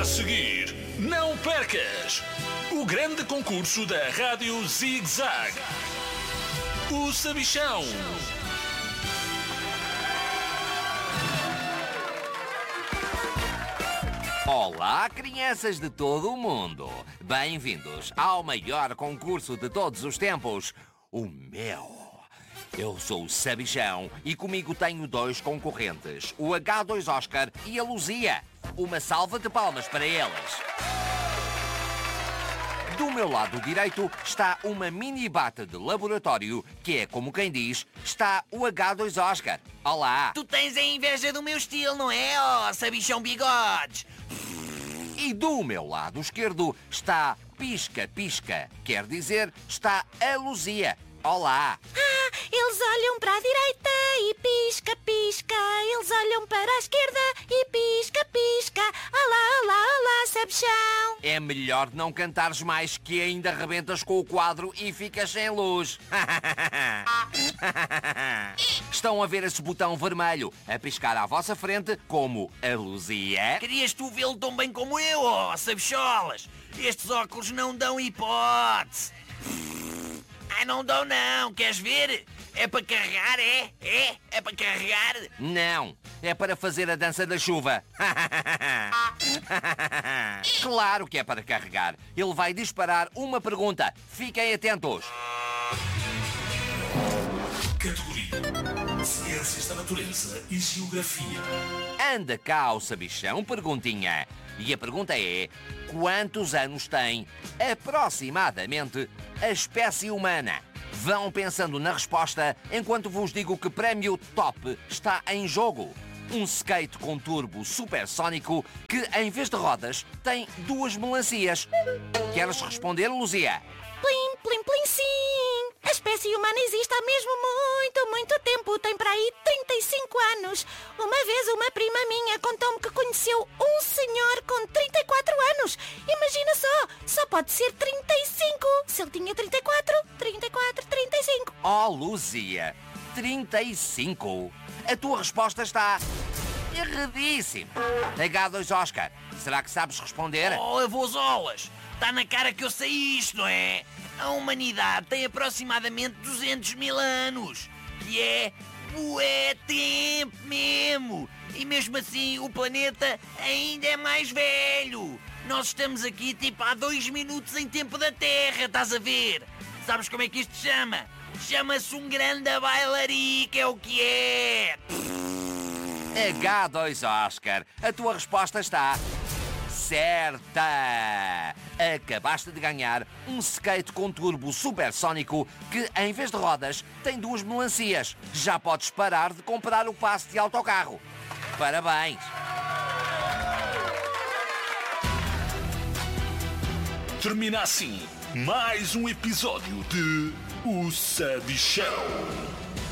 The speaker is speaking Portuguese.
A seguir, não percas o grande concurso da Rádio Zig Zag, o Sabichão. Olá, crianças de todo o mundo! Bem-vindos ao maior concurso de todos os tempos, o meu. Eu sou o Sabichão e comigo tenho dois concorrentes, o H2 Oscar e a Luzia. Uma salva de palmas para eles. Do meu lado direito está uma mini bata de laboratório, que é como quem diz, está o H2 Oscar. Olá! Tu tens a inveja do meu estilo, não é, ó, Sabichão Bigodes? E do meu lado esquerdo está Pisca Pisca, quer dizer, está a Luzia. Olá! Eles olham para a direita e pisca, pisca. Eles olham para a esquerda e pisca, pisca. Olá, olá, olá, Sabichão. É melhor não cantares mais, que ainda rebentas com o quadro e ficas sem luz. Estão a ver esse botão vermelho a piscar à vossa frente, como a Luzia? Querias tu vê-lo tão bem como eu, ó, Sabicholas? Estes óculos não dão hipótese. Ai, não dão não, queres ver? É para carregar, é? É para carregar? Não, é para fazer a dança da chuva. Claro que é para carregar. Ele vai disparar uma pergunta. Fiquem atentos. Categoria: Ciências da Natureza e Geografia. Anda cá o Sabichão, perguntinha. E a pergunta é: quantos anos tem, aproximadamente, a espécie humana? Vão pensando na resposta enquanto vos digo que prémio top está em jogo. Um skate com turbo supersónico que, em vez de rodas, tem duas melancias. Queres responder, Luzia? Plim, plim, plim, sim. A espécie humana existe há mesmo muito tempo. Tem para aí 35 anos. Uma vez uma prima minha contou-me que conheceu um senhor com 34 anos. Imagina só pode ser 35. Se ele tinha 34, 35. Oh, Luzia, 35? A tua resposta está erradíssima. H2 Oscar, será que sabes responder? Oh, avôzolas, está na cara que eu sei isto, não é? A humanidade tem aproximadamente 200 mil anos, que é bué tempo mesmo. E mesmo assim o planeta ainda é mais velho. Nós estamos aqui tipo há 2 minutos em tempo da Terra, estás a ver? Sabes como é que isto se chama? Chama-se um grande bailarico, é o que é. H2 Oscar, a tua resposta está certa! Acabaste de ganhar um skate com turbo supersónico que, em vez de rodas, tem duas melancias. Já podes parar de comprar o passe de autocarro. Parabéns! Termina assim mais um episódio de O Sabichão.